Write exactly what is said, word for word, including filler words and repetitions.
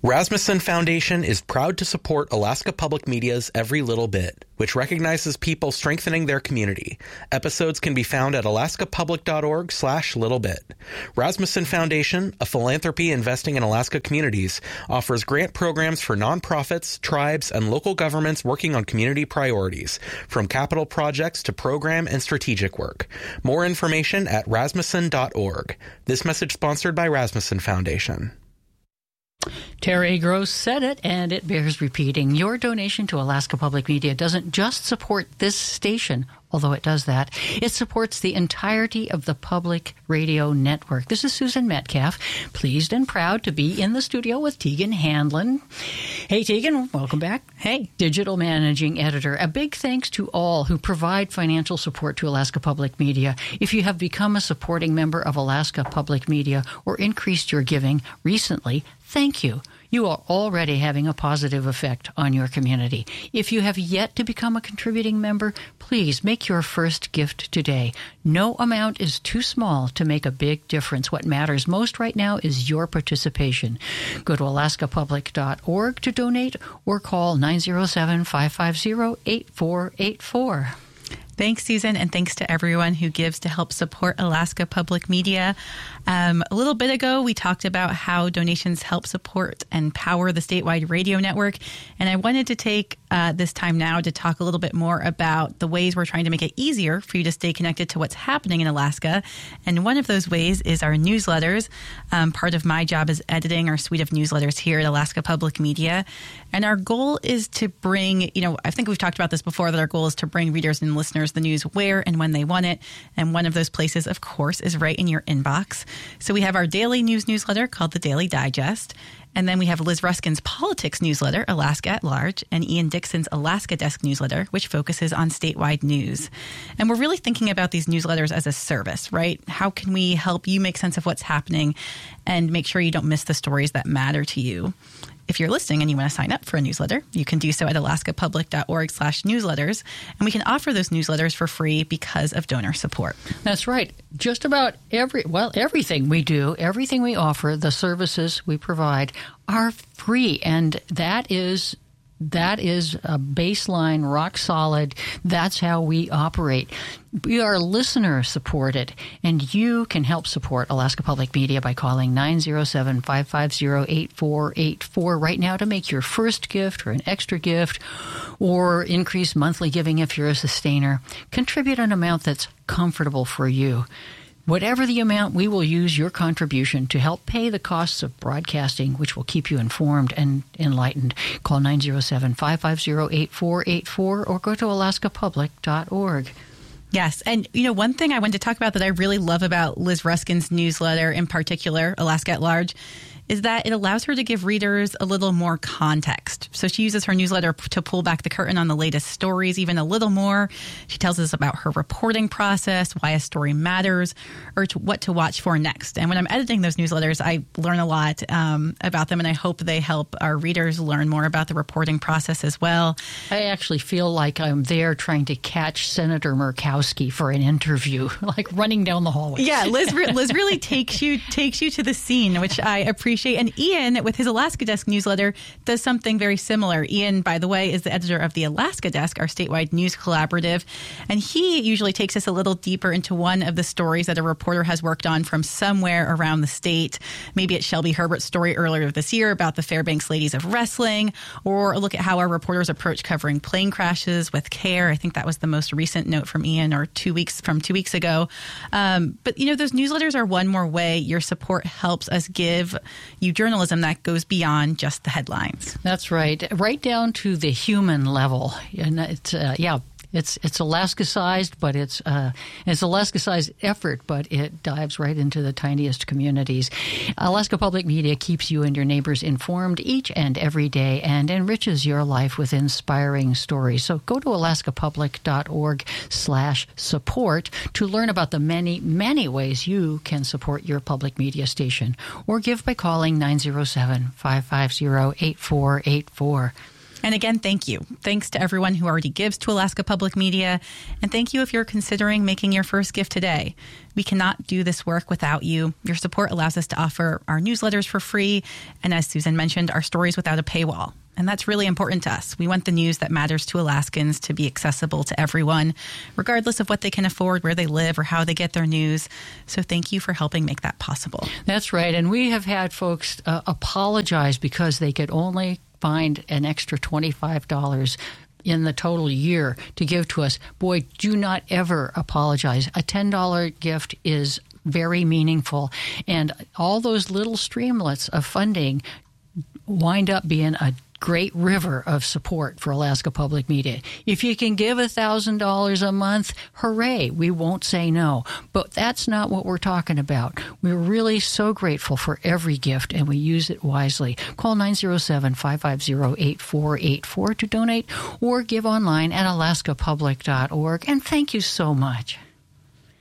Rasmussen Foundation is proud to support Alaska Public Media's Every Little Bit, which recognizes people strengthening their community. Episodes can be found at alaskapublic.org slash little bit. Rasmussen Foundation, a philanthropy investing in Alaska communities, offers grant programs for nonprofits, tribes, and local governments working on community priorities, from capital projects to program and strategic work. More information at rasmussen dot org. This message sponsored by Rasmussen Foundation. Terry Gross said it, and it bears repeating. Your donation to Alaska Public Media doesn't just support this station, although it does that. It supports the entirety of the public radio network. This is Susan Metcalf, pleased and proud to be in the studio with Tegan Handlin. Hey, Tegan, welcome back. Hey. Digital Managing Editor. A big thanks to all who provide financial support to Alaska Public Media. If you have become a supporting member of Alaska Public Media or increased your giving recently, thank you. You are already having a positive effect on your community. If you have yet to become a contributing member, please make your first gift today. No amount is too small to make a big difference. What matters most right now is your participation. Go to alaska public dot org to donate or call nine zero seven, five five zero, eight four eight four. Thanks, Susan, and thanks to everyone who gives to help support Alaska Public Media. Um, a little bit ago, we talked about how donations help support and power the statewide radio network, and I wanted to take uh, this time now to talk a little bit more about the ways we're trying to make it easier for you to stay connected to what's happening in Alaska. And one of those ways is our newsletters. Um, part of my job is editing our suite of newsletters here at Alaska Public Media, and our goal is to bring, you know, I think we've talked about this before, that our goal is to bring readers and listeners the news where and when they want it. And one of those places, of course, is right in your inbox. So we have our daily news newsletter called the Daily Digest. And then we have Liz Ruskin's politics newsletter, Alaska at Large, and Ian Dixon's Alaska Desk newsletter, which focuses on statewide news. And we're really thinking about these newsletters as a service, right? How can we help you make sense of what's happening and make sure you don't miss the stories that matter to you? If you're listening and you want to sign up for a newsletter, you can do so at alaskapublic.org slash newsletters. And we can offer those newsletters for free because of donor support. That's right. Just about every, well, everything we do, everything we offer, the services we provide are free. And that is That is a baseline, rock solid. That's how we operate. We are listener supported, and you can help support Alaska Public Media by calling nine zero seven, five five zero, eight four eight four right now to make your first gift or an extra gift or increase monthly giving if you're a sustainer. Contribute an amount that's comfortable for you. Whatever the amount, we will use your contribution to help pay the costs of broadcasting, which will keep you informed and enlightened. Call nine zero seven, five five zero, eight four eight four or go to alaska public dot org. Yes. And, you know, one thing I wanted to talk about that I really love about Liz Ruskin's newsletter in particular, Alaska at Large, is that it allows her to give readers a little more context. So she uses her newsletter to pull back the curtain on the latest stories even a little more. She tells us about her reporting process, why a story matters, or to what to watch for next. And when I'm editing those newsletters, I learn a lot um, about them, and I hope they help our readers learn more about the reporting process as well. I actually feel like I'm there trying to catch Senator Murkowski for an interview, like running down the hallway. Yeah, Liz, Liz really takes you takes you to the scene, which I appreciate. And Ian, with his Alaska Desk newsletter, does something very similar. Ian, by the way, is the editor of the Alaska Desk, our statewide news collaborative. And he usually takes us a little deeper into one of the stories that a reporter has worked on from somewhere around the state. Maybe it's Shelby Herbert's story earlier this year about the Fairbanks Ladies of Wrestling, or a look at how our reporters approach covering plane crashes with care. I think that was the most recent note from Ian, or two weeks from two weeks ago. Um, but, you know, those newsletters are one more way your support helps us give you journalism that goes beyond just the headlines. That's right. Right down to the human level. And it's, uh, yeah, it's it's Alaska-sized, but it's uh, it's Alaska-sized effort, but it dives right into the tiniest communities. Alaska Public Media keeps you and your neighbors informed each and every day and enriches your life with inspiring stories. So go to alaskapublic.org slash support to learn about the many, many ways you can support your public media station, or give by calling nine zero seven, five five zero, eight four eight four. And again, thank you. Thanks to everyone who already gives to Alaska Public Media. And thank you if you're considering making your first gift today. We cannot do this work without you. Your support allows us to offer our newsletters for free. And as Susan mentioned, our stories without a paywall. And that's really important to us. We want the news that matters to Alaskans to be accessible to everyone, regardless of what they can afford, where they live, or how they get their news. So thank you for helping make that possible. That's right. And we have had folks uh, apologize because they could only find an extra twenty-five dollars in the total year to give to us. Boy, do not ever apologize. A ten dollars gift is very meaningful. And all those little streamlets of funding wind up being a great river of support for Alaska Public Media. If you can give one thousand dollars a month, hooray, we won't say no. But that's not what we're talking about. We're really so grateful for every gift, and we use it wisely. Call nine zero seven, five five zero, eight four eight four to donate, or give online at alaska public dot org. And thank you so much.